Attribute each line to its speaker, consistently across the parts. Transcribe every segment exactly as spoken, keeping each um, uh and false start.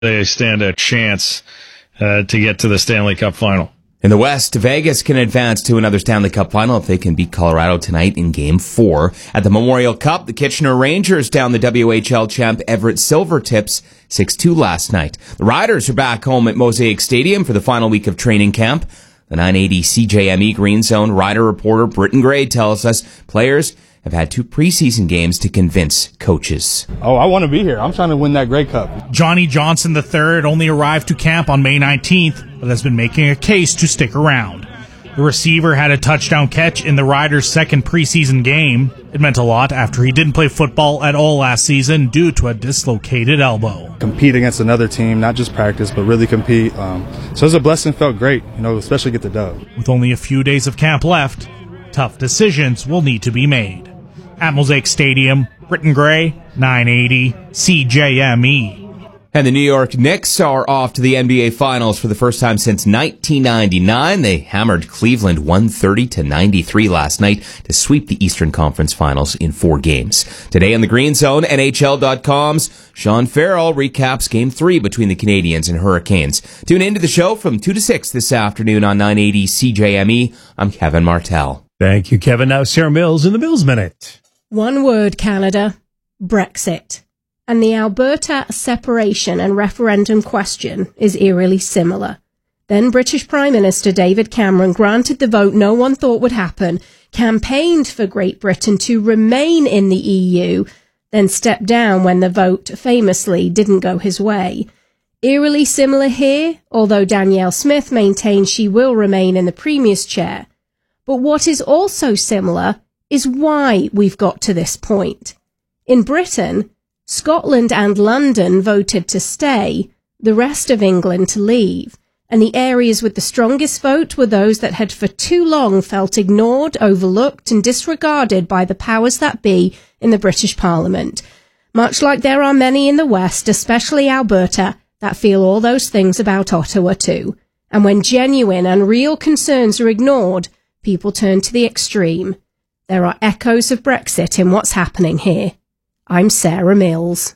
Speaker 1: They stand a chance uh, to get to the Stanley Cup final.
Speaker 2: In the West, Vegas can advance to another Stanley Cup final if they can beat Colorado tonight in Game four. At the Memorial Cup, the Kitchener Rangers down the W H L champ Everett Silvertips six two last night. The Riders are back home at Mosaic Stadium for the final week of training camp. The nine eighty C J M E Green Zone Rider reporter Britton Gray tells us players have had two preseason games to convince coaches.
Speaker 3: Oh, I want to be here. I'm trying to win that Grey Cup.
Speaker 4: Johnny Johnson the third only arrived to camp on May nineteenth, but has been making a case to stick around. The receiver had a touchdown catch in the Riders' second preseason game. It meant a lot after he didn't play football at all last season due to a dislocated elbow.
Speaker 3: Compete against another team, not just practice, but really compete. Um, so it was a blessing, felt great, you know, especially get the dub.
Speaker 4: With only a few days of camp left, tough decisions will need to be made. At Mosaic Stadium, Britton Gray, nine eighty C J M E.
Speaker 2: And the New York Knicks are off to the N B A Finals for the first time since nineteen ninety-nine. They hammered Cleveland one thirty to ninety-three last night to sweep the Eastern Conference Finals in four games. Today in the Green Zone, N H L dot com's Sean Farrell recaps Game three between the Canadiens and Hurricanes. Tune into the show from two to six this afternoon on nine eighty C J M E. I'm Kevin Martell.
Speaker 5: Thank you, Kevin. Now Sarah Mills in the Mills Minute.
Speaker 6: One word, Canada, Brexit. And the Alberta separation and referendum question is eerily similar. Then British Prime Minister David Cameron granted the vote no one thought would happen, campaigned for Great Britain to remain in the E U, then stepped down when the vote famously didn't go his way. Eerily similar here, although Danielle Smith maintains she will remain in the Premier's chair. But what is also similar is why we've got to this point. In Britain, Scotland and London voted to stay, the rest of England to leave, and the areas with the strongest vote were those that had for too long felt ignored, overlooked and disregarded by the powers that be in the British Parliament. Much like there are many in the West, especially Alberta, that feel all those things about Ottawa too. And when genuine and real concerns are ignored, people turn to the extreme. There are echoes of Brexit in what's happening here. I'm Sarah Mills.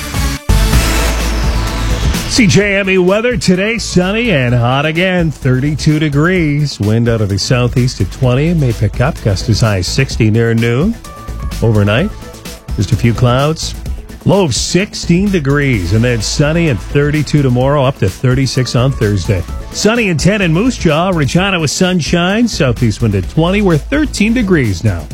Speaker 5: C J M E weather today, sunny and hot again, thirty-two degrees. Wind out of the southeast at twenty, may pick up, gust as high as sixty near noon. Overnight, just a few clouds. Low of sixteen degrees, and then sunny and thirty-two tomorrow, up to thirty-six on Thursday. Sunny and ten in Moose Jaw, Regina with sunshine, southeast wind at twenty. We're thirteen degrees now.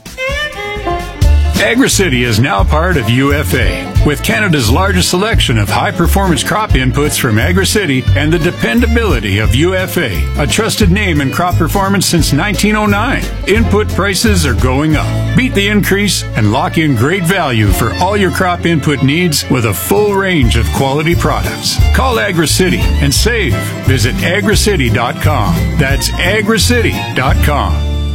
Speaker 7: AgriCity is now part of U F A. With Canada's largest selection of high-performance crop inputs from AgriCity and the dependability of U F A, a trusted name in crop performance since nineteen oh nine. Input prices are going up. Beat the increase and lock in great value for all your crop input needs with a full range of quality products. Call AgriCity and save. Visit agri city dot com. That's agri city dot com.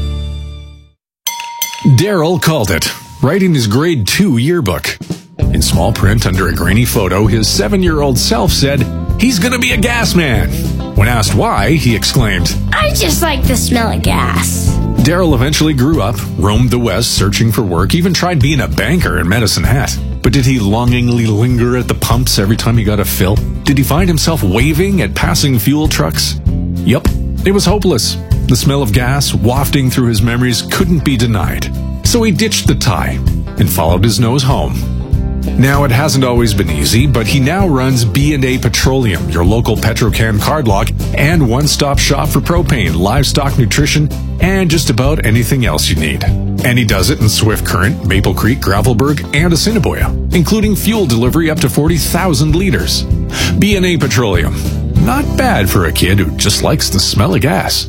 Speaker 8: Daryl called it, writing his grade two yearbook. In small print under a grainy photo, his seven-year-old self said, "He's gonna be a gas man." When asked why, he exclaimed,
Speaker 9: "I just like the smell of gas."
Speaker 8: Daryl eventually grew up, roamed the West searching for work, even tried being a banker in Medicine Hat. But did he longingly linger at the pumps every time he got a fill? Did he find himself waving at passing fuel trucks? Yup, it was hopeless. The smell of gas wafting through his memories couldn't be denied. So he ditched the tie and followed his nose home. Now, it hasn't always been easy, but he now runs B and A Petroleum, your local Petrochem cardlock, and one-stop shop for propane, livestock nutrition, and just about anything else you need. And he does it in Swift Current, Maple Creek, Gravelburg, and Assiniboia, including fuel delivery up to forty thousand liters. B and A Petroleum. Not bad for a kid who just likes the smell of gas.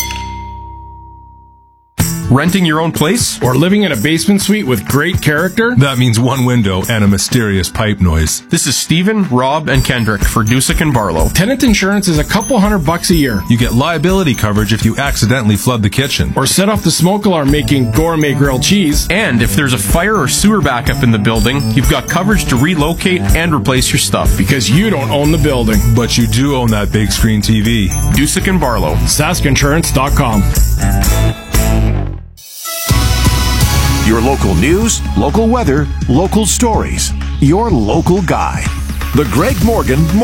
Speaker 10: Renting your own place? Or living in a basement suite with great character?
Speaker 11: That means one window and a mysterious pipe noise.
Speaker 10: This is Steven, Rob, and Kendrick for Dusick and Barlow.
Speaker 12: Tenant insurance is a couple hundred bucks a year.
Speaker 11: You get liability coverage if you accidentally flood the kitchen.
Speaker 12: Or set off the smoke alarm making gourmet grilled cheese.
Speaker 10: And if there's a fire or sewer backup in the building, you've got coverage to relocate and replace your stuff.
Speaker 12: Because you don't own the building.
Speaker 11: But you do own that big screen T V.
Speaker 10: Dusick and Barlow.
Speaker 12: Sask Insurance dot com.
Speaker 13: Your local news, local weather, local stories. Your local guy. The Greg Morgan